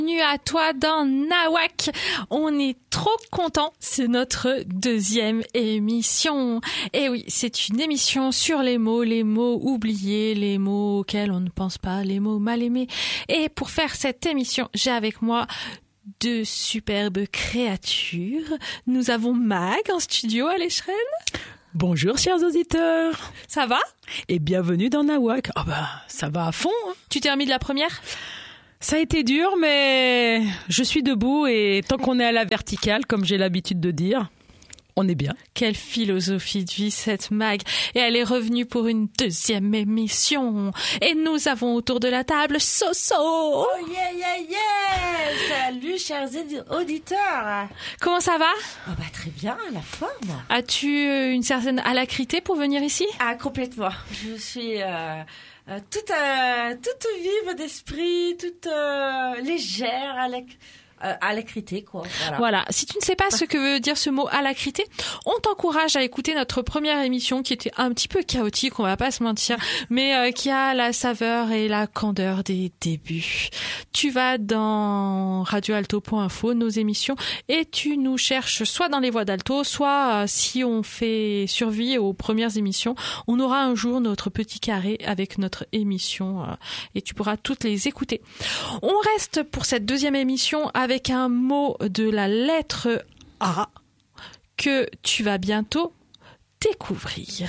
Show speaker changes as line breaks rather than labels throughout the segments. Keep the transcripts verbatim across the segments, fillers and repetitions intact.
Bienvenue à toi dans Nawak. On est trop contents, c'est notre deuxième émission. Et oui, c'est une émission sur les mots, les mots oubliés, les mots auxquels on ne pense pas, les mots mal aimés. Et pour faire cette émission, j'ai avec moi deux superbes créatures. Nous avons Mag en studio à l'échelle.
Bonjour chers auditeurs.
Ça va ?
Et bienvenue dans Nawak. Ah bah ça va à fond. Hein.
Tu t'es remis de la première ?
Ça a été dur, mais je suis debout et tant qu'on est à la verticale, comme j'ai l'habitude de dire, on est bien.
Quelle philosophie de vie cette Mag. Et elle est revenue pour une deuxième émission. Et nous avons autour de la table Soso.
Oh yeah yeah yeah. Salut chers auditeurs.
Comment ça va ?
Oh bah très bien, la forme.
As-tu une certaine alacrité pour venir ici ?
Ah complètement. Je suis... Euh... Euh, toute, euh, toute vive d'esprit, toute euh, légère, alac- euh, alacrité, quoi. Voilà.
Voilà. Si tu ne sais pas ce que veut dire ce mot alacrité, on t'encourage à écouter notre première émission qui était un petit peu chaotique, on va pas se mentir, mais euh, qui a la saveur et la candeur des débuts. Tu vas dans radio alto point info, nos émissions, et tu nous cherches soit dans les voix d'Alto, soit euh, si on fait survie aux premières émissions, on aura un jour notre petit carré avec notre émission euh, et tu pourras toutes les écouter. On reste pour cette deuxième émission avec un mot de la lettre A que tu vas bientôt découvrir.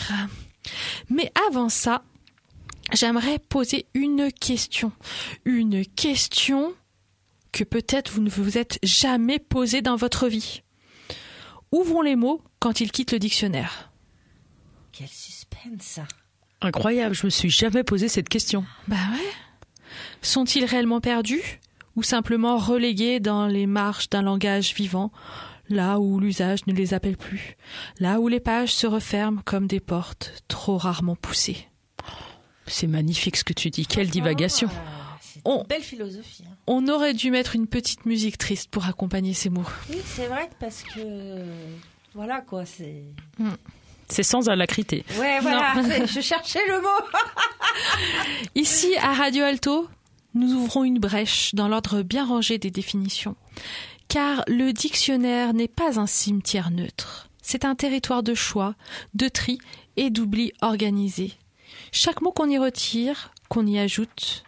Mais avant ça, j'aimerais poser une question. Une question que peut-être vous ne vous êtes jamais posée dans votre vie. Où vont les mots quand ils quittent le dictionnaire ?
Quel suspense.
Incroyable, je me suis jamais posé cette question.
Bah ouais. Sont-ils réellement perdus ou simplement relégués dans les marges d'un langage vivant, là où l'usage ne les appelle plus, là où les pages se referment comme des portes trop rarement poussées ?
C'est magnifique ce que tu dis, quelle divagation.
Oh, c'est une
On-
belle philosophie. Hein.
On aurait dû mettre une petite musique triste pour accompagner ces mots.
Oui, c'est vrai parce que... Voilà quoi, c'est...
C'est sans alacrité.
Ouais, voilà, c'est- je cherchais le mot.
Ici, à Radio Alto, nous ouvrons une brèche dans l'ordre bien rangé des définitions. Car le dictionnaire n'est pas un cimetière neutre. C'est un territoire de choix, de tri et d'oubli organisé. Chaque mot qu'on y retire, qu'on y ajoute...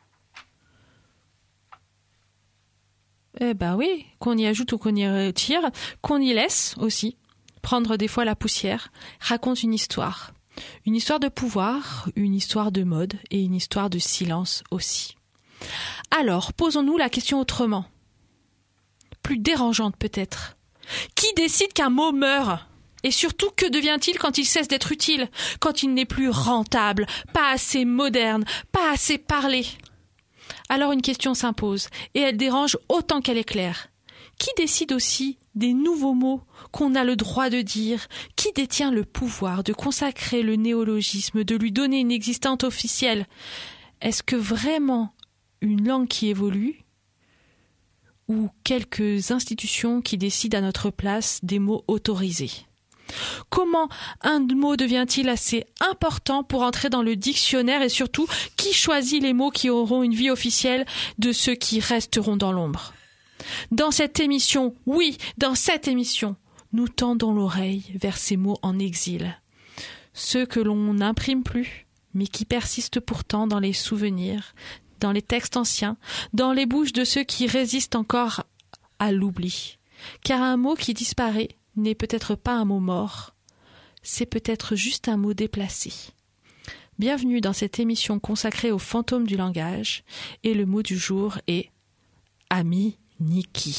Eh ben oui, qu'on y ajoute ou qu'on y retire, qu'on y laisse aussi, prendre des fois la poussière, raconte une histoire. Une histoire de pouvoir, une histoire de mode et une histoire de silence aussi. Alors, posons-nous la question autrement. Plus dérangeante peut-être. Qui décide qu'un mot meurt ? Et surtout, que devient-il quand il cesse d'être utile ? Quand il n'est plus rentable, pas assez moderne, pas assez parlé ? Alors une question s'impose, et elle dérange autant qu'elle est claire. Qui décide aussi des nouveaux mots qu'on a le droit de dire ? Qui détient le pouvoir de consacrer le néologisme, de lui donner une existence officielle ? Est-ce que vraiment une langue qui évolue ou quelques institutions qui décident à notre place des mots autorisés ? Comment un mot devient-il assez important pour entrer dans le dictionnaire et surtout, qui choisit les mots qui auront une vie officielle de ceux qui resteront dans l'ombre ? Dans cette émission, oui, dans cette émission, nous tendons l'oreille vers ces mots en exil. Ceux que l'on n'imprime plus, mais qui persistent pourtant dans les souvenirs, dans les textes anciens, dans les bouches de ceux qui résistent encore à l'oubli. Car un mot qui disparaît n'est peut-être pas un mot mort, c'est peut-être juste un mot déplacé. Bienvenue dans cette émission consacrée aux fantômes du langage, et le mot du jour est « ami Niki ».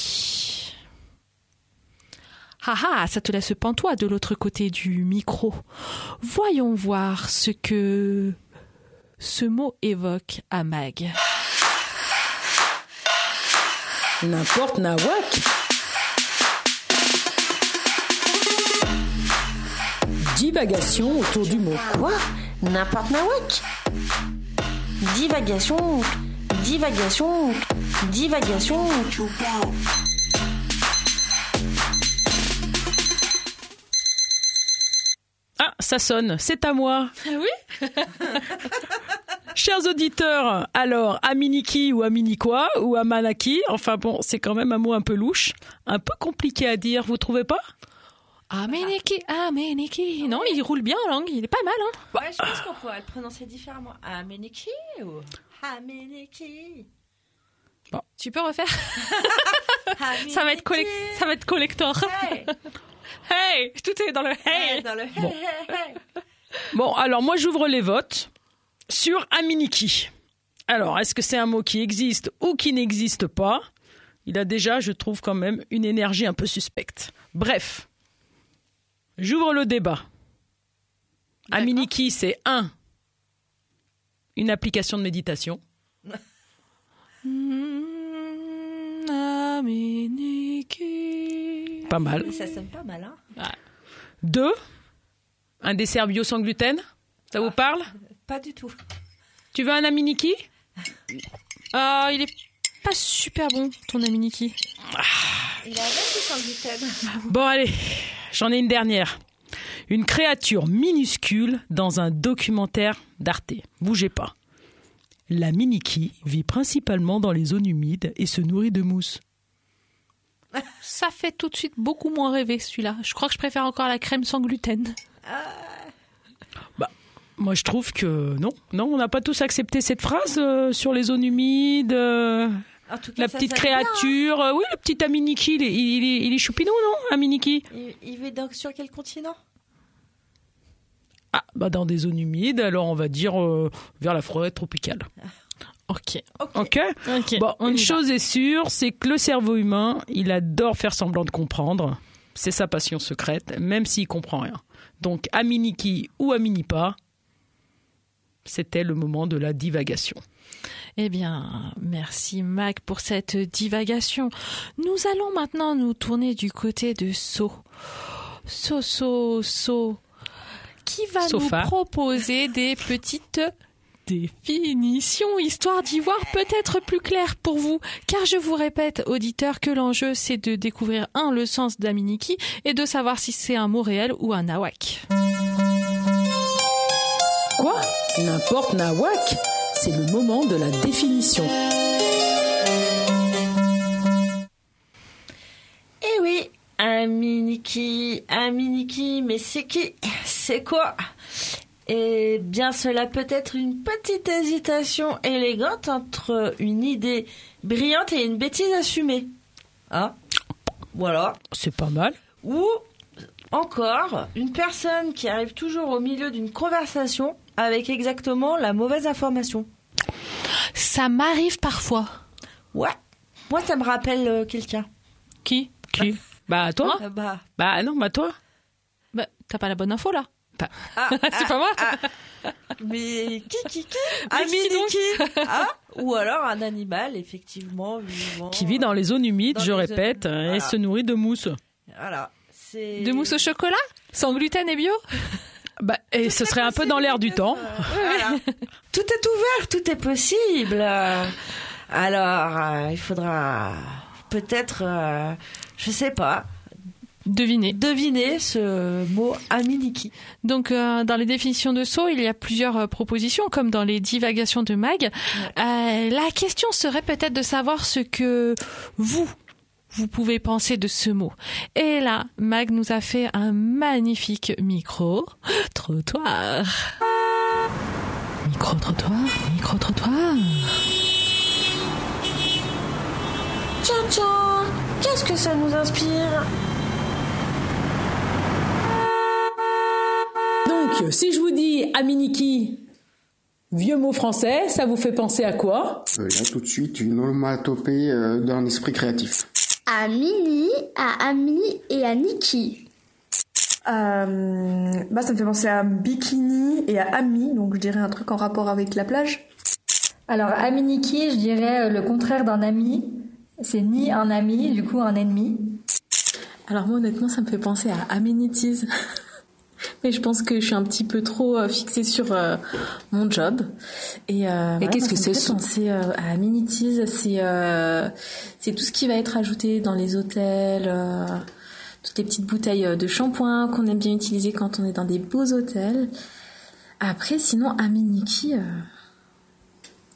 Ah ah, ça te laisse pantois de l'autre côté du micro. Voyons voir ce que ce mot évoque à Mag.
N'importe Nawak. Divagation autour du mot.
Quoi ? N'importe Nawak. Divagation, divagation, divagation.
Ah, ça sonne, c'est à moi.
Ah oui ?
Chers auditeurs, alors, Aminiki ou Amini quoi, ou Amanaki, enfin bon, c'est quand même un mot un peu louche, un peu compliqué à dire, vous trouvez pas?
Ameniki, Ameniki. Non, il roule bien en langue, il est pas mal. Hein.
Ouais, je pense qu'on pourrait le prononcer différemment. Ameniki ou Ameniki.
Bon. Tu peux refaire? ça va être collect... ça va être collector.
Hey.
Hey, tout est dans le hey.
Ouais, dans le hey,
Bon.
hey, hey.
Bon, alors moi j'ouvre les votes sur Aminiki. Alors, est-ce que c'est un mot qui existe ou qui n'existe pas? Il a déjà, je trouve, quand même une énergie un peu suspecte. Bref, j'ouvre le débat.
D'accord.
Aminiki, c'est un, une application de méditation.
Mmh, Ameniki.
Pas mal.
Mais ça sonne pas mal, hein?
Ouais.
Deux, un dessert bio sans gluten. Ça vous parle?
Pas du tout.
Tu veux un Aminiki?
Ah, il est pas super bon, ton Aminiki.
Il est avec ou sans gluten?
Bon, allez, j'en ai une dernière. Une créature minuscule dans un documentaire d'Arte. Bougez pas. La Miniki vit principalement dans les zones humides et se nourrit de mousse.
Ça fait tout de suite beaucoup moins rêver, celui-là. Je crois que je préfère encore la crème sans gluten.
Bah, moi, je trouve que non. Non, on n'a pas tous accepté cette phrase euh, sur les zones humides. euh,
En tout cas,
la
ça
petite
sonne
créature. euh, oui, le petit Aminiki, il est, il est, il est choupinou, non, Aminiki?
bien, hein. Il, il vit donc sur quel continent?
Ah, bah dans des zones humides, alors on va dire euh, vers la forêt tropicale.
Ok.
Ok.
Ok.
Bon,
on
une
y
chose est sûre, c'est que le cerveau humain, il adore faire semblant de comprendre. C'est sa passion secrète, même s'il comprend rien. Donc, Aminiki ou Aminipa, c'était le moment de la divagation.
Eh bien, merci Mag pour cette divagation. Nous allons maintenant nous tourner du côté de So. So, So, So, qui va
Sofa.
nous proposer des petites définitions, histoire d'y voir peut-être plus clair pour vous. Car je vous répète, auditeurs, que l'enjeu, c'est de découvrir, un, le sens d'Aminiki, et de savoir si c'est un mot réel ou un nawak.
Quoi? N'importe nawak? C'est le moment de la définition.
Eh oui, Aminiki, Aminiki, mais c'est qui? C'est quoi? Eh bien, cela peut être une petite hésitation élégante entre une idée brillante et une bêtise assumée. Hein? Voilà.
C'est pas mal.
Ou encore, une personne qui arrive toujours au milieu d'une conversation avec exactement la mauvaise information.
Ça m'arrive parfois.
Ouais. Moi, ça me rappelle euh, quelqu'un.
Qui?
Qui? Bah, toi?
Ah bah.
Bah, non, bah, toi?
Bah, t'as pas la bonne info, là.
Ah,
C'est pas moi.
ah. Mais qui, qui, qui?
Mais qui donc?
Aminiki. Ah, ou alors un animal, effectivement, vivant.
Qui vit dans les zones humides,
Dans
je
les
répète,
zones-
et
voilà.
se nourrit de mousse.
Voilà. C'est...
De mousse au chocolat? Sans gluten et bio?
Bah, et ce serait un peu dans l'air du temps.
Euh, voilà. Tout est ouvert, tout est possible. Euh, Alors, euh, il faudra peut-être, euh, je sais pas,
Devinez.
deviner ce mot Aminiki.
Donc, euh, dans les définitions de So, il y a plusieurs euh, propositions, comme dans les divagations de Mag. Euh, la question serait peut-être de savoir ce que vous, vous pouvez penser de ce mot. Et là, Mag nous a fait un magnifique micro-trottoir. Micro-trottoir, micro-trottoir.
Tiens, tiens, qu'est-ce que ça nous inspire?
Donc, si je vous dis Aminiki, vieux mot français, ça vous fait penser à quoi?
Euh, là, tout de suite, une onomatopée euh, d'un esprit créatif.
À Mini, à Ami et à Niki.
Euh, bah, ça me fait penser à bikini et à ami, donc je dirais un truc en rapport avec la plage.
Alors, Aminiki, je dirais le contraire d'un ami. C'est ni un ami, du coup un ennemi.
Alors moi honnêtement ça me fait penser à amenities. Mais je pense que je suis un petit peu trop euh, fixée sur euh, mon job. Et, euh,
Et qu'est-ce que c'est,
ça
ça
me fait penser euh, à amenities, c'est euh, c'est tout ce qui va être ajouté dans les hôtels, euh, toutes les petites bouteilles de shampoing qu'on aime bien utiliser quand on est dans des beaux hôtels. Après sinon Aminiki, euh,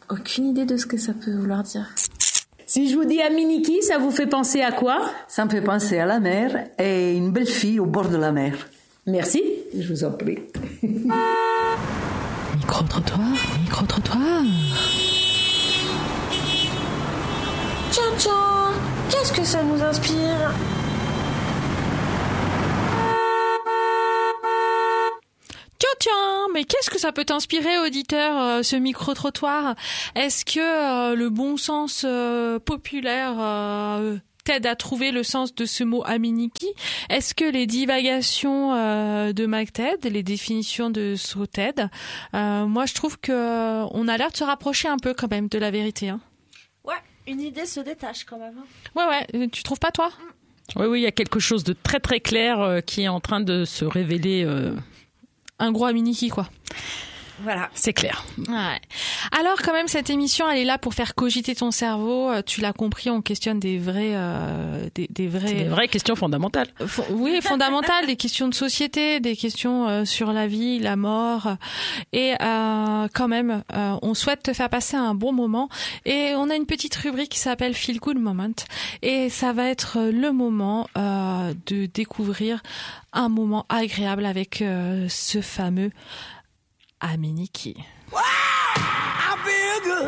aucune idée de ce que ça peut vouloir dire.
Si je vous dis Aminiki, ça vous fait penser à quoi?
Ça me fait penser à la mer et une belle fille au bord de la mer.
Merci.
Je vous en prie.
Micro-trottoir, micro-trottoir.
Tiens, tiens, qu'est-ce que ça nous inspire?
Tiens, tiens, mais qu'est-ce que ça peut t'inspirer, auditeur, euh, ce micro-trottoir? Est-ce que euh, le bon sens euh, populaire euh, t'aide à trouver le sens de ce mot Aminiki? Est-ce que les divagations euh, de Mac t'aident, les définitions de So t'aident? euh, Moi, je trouve que euh, on a l'air de se rapprocher un peu quand même de la vérité. Hein.
Ouais, une idée se détache quand même.
Ouais, ouais, tu trouves pas, toi?
Oui, oui, il y a quelque chose de très très clair euh, qui est en train de se révéler. Euh...
Un gros Aminiki, quoi.
Voilà, c'est clair.
Ouais. Alors quand même, cette émission, elle est là pour faire cogiter ton cerveau. Tu l'as compris, on questionne des vrais, euh, des, des vrais,
c'est des vraies questions fondamentales.
F- oui, fondamentales, des questions de société, des questions euh, sur la vie, la mort. Et euh, quand même, euh, on souhaite te faire passer un bon moment. Et on a une petite rubrique qui s'appelle Feel Good Moment. Et ça va être le moment euh, de découvrir un moment agréable avec euh, ce fameux Aminiki.
Wow, I feel good.